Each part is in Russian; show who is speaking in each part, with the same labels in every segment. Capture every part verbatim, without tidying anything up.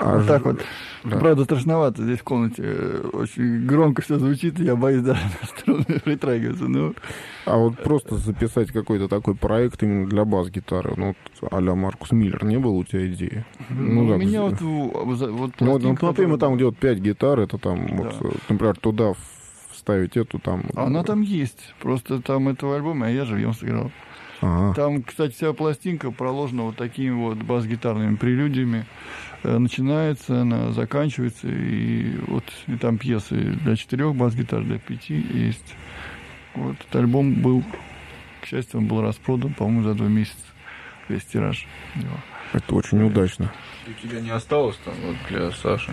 Speaker 1: А
Speaker 2: вот так вот.
Speaker 1: Да.
Speaker 2: Правда, страшновато здесь в комнате. Очень громко все звучит, и я боюсь даже на струны притрагиваться. Но...
Speaker 1: А вот просто записать какой-то такой проект именно для бас-гитары, ну, вот, а-ля Маркус Миллер, не было у тебя идеи?
Speaker 2: Ну,
Speaker 1: ну
Speaker 2: у
Speaker 1: так,
Speaker 2: меня вот... вот
Speaker 1: ну, ну, например, там, где вот пять гитар, это там,
Speaker 2: да.
Speaker 1: вот, например, туда вставить эту там...
Speaker 2: Она там есть, просто там этого альбома, а я живьем сыграл.
Speaker 1: Ага.
Speaker 2: Там, кстати, вся пластинка проложена вот такими вот бас-гитарными прелюдиями. Начинается, она заканчивается, и вот и там пьесы для четырех бас-гитар, для пяти есть. Вот этот альбом был, к счастью, он был распродан, по-моему, за два месяца весь тираж.
Speaker 1: Это очень да. удачно.
Speaker 3: У тебя не осталось там вот для Саши?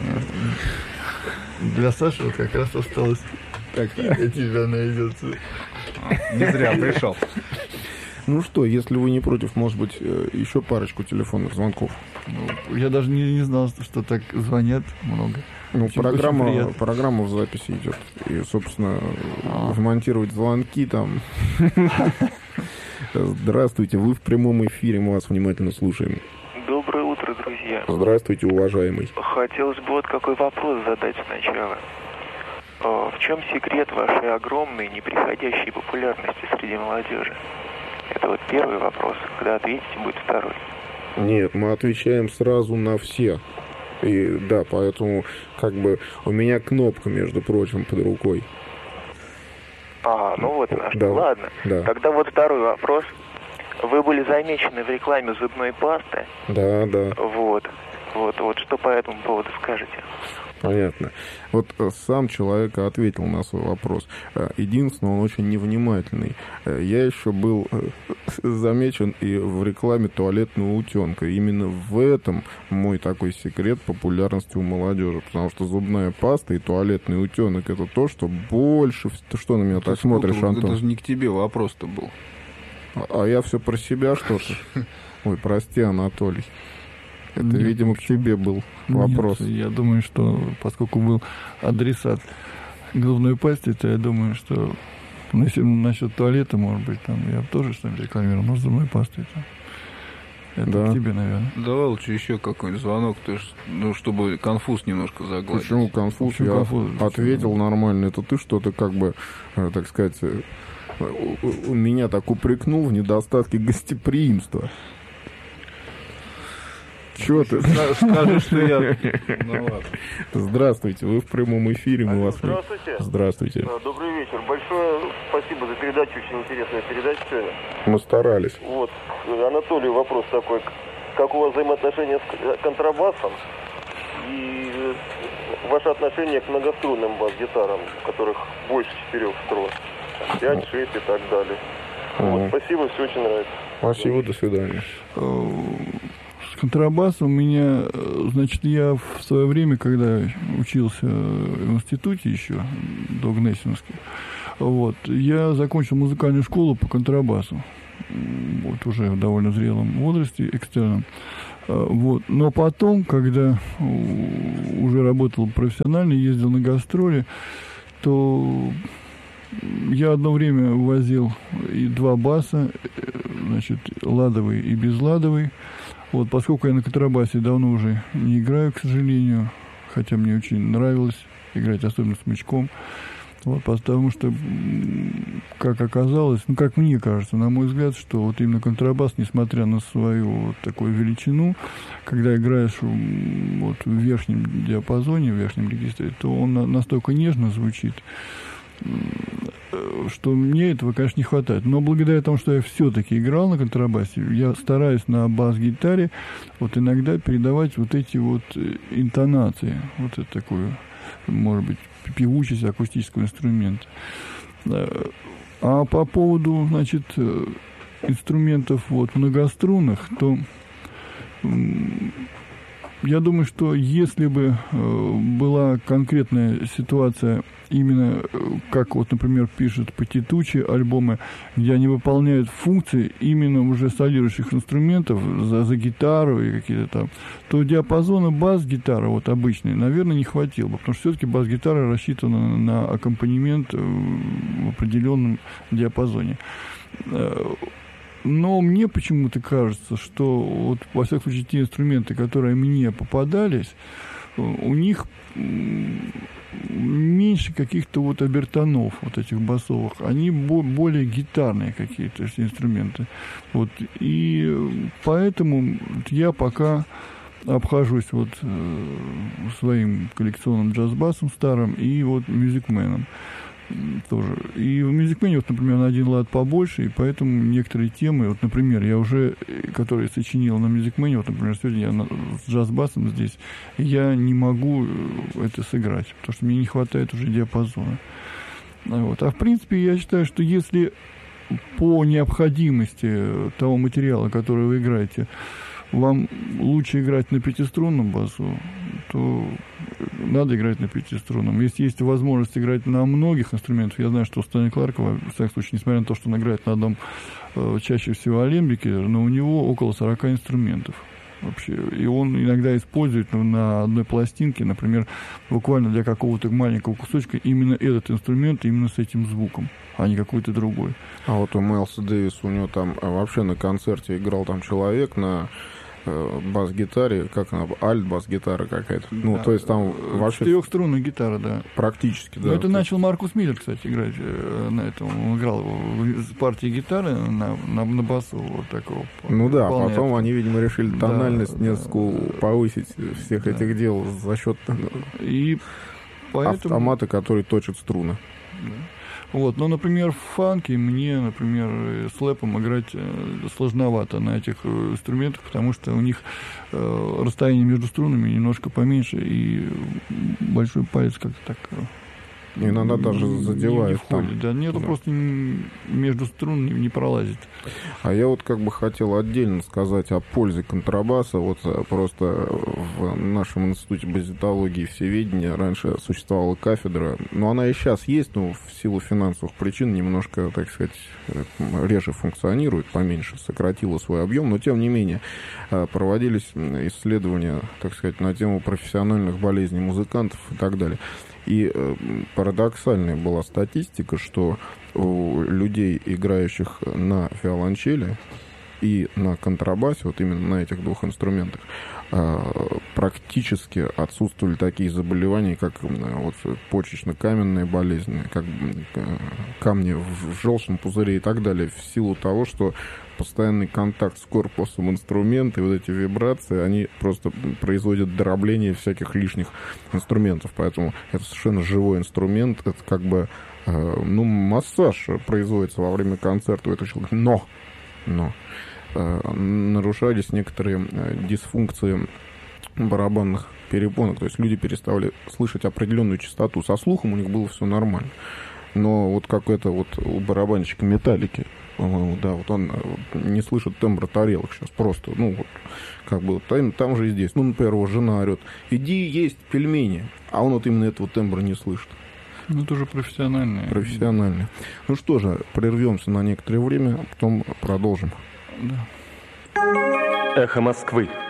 Speaker 3: Нет?
Speaker 2: Для Саши вот как раз осталось. Так, тебя найдется.
Speaker 3: Не зря пришел.
Speaker 1: Ну что, если вы не против, может быть, еще парочку телефонных звонков.
Speaker 2: Ну, я даже не, не знал, что так звонят много.
Speaker 1: Ну,
Speaker 2: очень,
Speaker 1: программа,
Speaker 2: очень
Speaker 1: программа в записи идет. И, собственно, а. вмонтировать звонки там. Здравствуйте, вы в прямом эфире, мы вас внимательно слушаем.
Speaker 4: Доброе утро, друзья.
Speaker 1: Здравствуйте, уважаемый.
Speaker 4: Хотелось бы вот какой вопрос задать сначала. В чем секрет вашей огромной, неприходящей популярности среди молодежи? Это вот первый вопрос. Когда ответите, будет второй.
Speaker 1: Нет, мы отвечаем сразу на все. И да, поэтому как бы у меня кнопка, между прочим, под рукой.
Speaker 4: А, ну вот на что.
Speaker 1: Да.
Speaker 4: Ладно.
Speaker 1: Да.
Speaker 4: Тогда вот второй вопрос. Вы были замечены в рекламе зубной пасты.
Speaker 1: Да, да.
Speaker 4: Вот. Вот, вот что по этому поводу скажете?
Speaker 1: Понятно. Вот сам человек ответил на свой вопрос. Единственное, он очень невнимательный. Я еще был замечен и в рекламе туалетного утенка. Именно в этом мой такой секрет популярности у молодежи. Потому что зубная паста и туалетный утенок — это то, что больше... Ты что на меня это так смотришь,
Speaker 3: это,
Speaker 1: Антон?
Speaker 3: Это же не к тебе вопрос-то был.
Speaker 1: А, а я все про себя что-то? Ой, прости, Анатолий. Это, нет, видимо, к тебе был вопрос.
Speaker 2: Нет, я думаю, что поскольку был адресат к зубной пасте, то я думаю, что ну, если насчет туалета, может быть, там я тоже что-нибудь рекламирую, может, зубной пастой. Там. Это да. к тебе, наверное.
Speaker 3: Давай лучше еще какой-нибудь звонок, ты ж, ну, чтобы конфуз немножко загладить.
Speaker 1: Почему конфуз? Почему я конфуз? Ответил нормально. Это ты что-то как бы, так сказать, у, у меня так упрекнул в недостатке гостеприимства. Чего ты?
Speaker 3: Скажи, что я... Ну, ладно.
Speaker 1: Здравствуйте, вы в прямом эфире, мы вас...
Speaker 5: Здравствуйте.
Speaker 1: Здравствуйте.
Speaker 5: Добрый вечер. Большое спасибо за передачу, очень интересная передача сегодня.
Speaker 1: Мы старались.
Speaker 5: Вот. Анатолию вопрос такой. Как у вас взаимоотношения с контрабасом и ваше отношение к многострунным бас-гитарам, у которых больше четырех струн? Пять, шесть и так далее. Вот, спасибо, все очень нравится.
Speaker 1: Спасибо, до свидания.
Speaker 2: Контрабас у меня, значит, я в свое время, когда учился в институте еще, до Гнесинской, вот, я закончил музыкальную школу по контрабасу, вот, уже в довольно зрелом возрасте, экстерном. Вот. Но потом, когда уже работал профессионально, ездил на гастроли, то я одно время возил и два баса, значит, ладовый и безладовый. Вот, поскольку я на контрабасе давно уже не играю, к сожалению, хотя мне очень нравилось играть, особенно смычком. Вот, потому что, как оказалось, ну, как мне кажется, на мой взгляд, что вот именно контрабас, несмотря на свою вот такую величину, когда играешь вот в верхнем диапазоне, в верхнем регистре, то он настолько нежно звучит, что мне этого, конечно, не хватает. Но благодаря тому, что я все-таки играл на контрабасе, я стараюсь на бас-гитаре вот иногда передавать вот эти вот интонации, вот это такую, может быть, певучесть акустического инструмента. А по поводу, значит, инструментов вот многострунных, то я думаю, что если бы была конкретная ситуация, именно как вот, например, пишут Патитучи альбомы, где они выполняют функции именно уже солирующих инструментов за, за гитару и какие-то там, то диапазона бас-гитары вот обычной, наверное, не хватило бы, потому что все-таки бас-гитара рассчитана на аккомпанемент в определенном диапазоне. Но мне почему-то кажется, что вот, во всяком случае, те инструменты, которые мне попадались, у них меньше каких-то вот обертонов, вот этих басовых. Они бо- более гитарные какие-то инструменты. Вот. И поэтому я пока обхожусь вот э, своим коллекционным джаз-басом старым и вот мюзикменом тоже. И в мюзикмене, вот, например, на один лад побольше, и поэтому некоторые темы, вот, например, я уже, которые сочинил на мюзикмене, вот, например, сегодня я на, с джаз-басом здесь, я не могу это сыграть, потому что мне не хватает уже диапазона. Вот. А в принципе, я считаю, что если по необходимости того материала, который вы играете, вам лучше играть на пятиструнном басу, то надо играть на пятиструнном. Если есть возможность играть на многих инструментах, я знаю, что у Стэнли Кларка, во всяком случае, несмотря на то, что он играет на одном э, чаще всего алембике, но у него около сорок инструментов вообще. И он иногда использует ну, на одной пластинке, например, буквально для какого-то маленького кусочка именно этот инструмент, именно с этим звуком, а не какой-то другой.
Speaker 1: А вот у Майлса Дэвиса, у него там вообще на концерте играл там человек на бас-гитаре, как она, альт-бас-гитара какая-то. Ну, да, то есть там вообще...
Speaker 2: Четырехструнная гитара, да.
Speaker 1: Практически, да.
Speaker 2: Но это начал Маркус Миллер, кстати, играть на этом. Он играл в партии гитары на, на, на басу вот такого.
Speaker 1: Ну да, потом они, видимо, решили тональность да, несколько да, повысить всех да. этих дел за счет
Speaker 2: И поэтому...
Speaker 1: автомата, который точит струны.
Speaker 2: Да. Вот, но, например, в фанке мне, например, слэпом играть сложновато на этих инструментах, потому что у них э, расстояние между струнами немножко поменьше, и большой палец как-то так...
Speaker 1: Иногда не, даже задевает.
Speaker 2: Не входит, да, нет, да. Просто между струн не, не пролазит.
Speaker 1: А я вот как бы хотел отдельно сказать о пользе контрабаса. Вот просто в нашем институте базитологии и всеведения раньше существовала кафедра, но она и сейчас есть, но в силу финансовых причин немножко, так сказать, реже функционирует, поменьше, сократила свой объем, но тем не менее проводились исследования, так сказать, на тему профессиональных болезней музыкантов и так далее. И э, парадоксальная была статистика, что у людей, играющих на виолончели и на контрабасе, вот именно на этих двух инструментах, э, практически отсутствовали такие заболевания, как э, вот, почечно-каменные болезни, как э, камни в желчном пузыре и так далее, в силу того, что постоянный контакт с корпусом инструмента и вот эти вибрации, они просто производят дробление всяких лишних инструментов. Поэтому это совершенно живой инструмент. Это как бы, э, ну, массаж производится во время концерта у этого человека. Но, но э, нарушались некоторые э, дисфункции барабанных перепонок. То есть люди перестали слышать определенную частоту. Со слухом у них было все нормально. Но вот какой-то вот у барабанщика металлики, да, вот он не слышит тембра тарелок сейчас просто, ну, вот, как бы, там, там же и здесь. Ну, например, его жена орет: иди есть пельмени, а он вот именно этого тембра не слышит.
Speaker 2: Ну, это уже профессиональные.
Speaker 1: Профессиональные. Ну что же, прервемся на некоторое время, а потом продолжим.
Speaker 2: Да.
Speaker 6: Эхо Москвы.